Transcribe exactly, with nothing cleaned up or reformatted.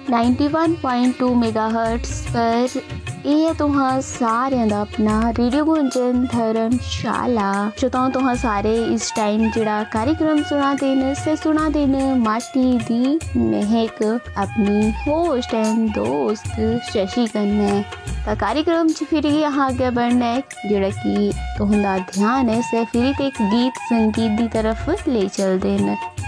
Ninety one point two megahertz पर ਇਹ ਹੈ ਤੁਹਾਂ ਸਾਰਿਆਂ ਦਾ ਆਪਣਾ ਰੇਡੀਓ ਗੁੰਜਨ ਧਰਮਸ਼ਾਲਾ। श्रोताओं तुहां सारे इस टाइम जिहड़ा कार्यक्रम सुना देन से सुना देन माटी दी महक अपनी होस्ट एंड दोस्त शशि कन्नै। ਤਾਂ कार्यक्रम च फिर यहाँ अगे बढ़ना है जिहड़ा कि तुहां दा ध्यान है से फिर एक गीत संगीत दी तरफ ले चलदे न।